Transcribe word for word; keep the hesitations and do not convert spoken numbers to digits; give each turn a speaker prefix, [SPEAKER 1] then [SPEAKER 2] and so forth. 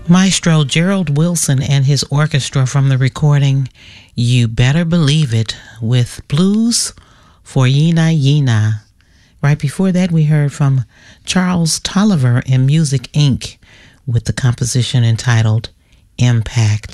[SPEAKER 1] Maestro Gerald Wilson and his orchestra from the recording You Better Believe It with Blues for Yena Yena. Right before that, we heard from Charles Tolliver and Music Incorporated with the composition entitled Impact.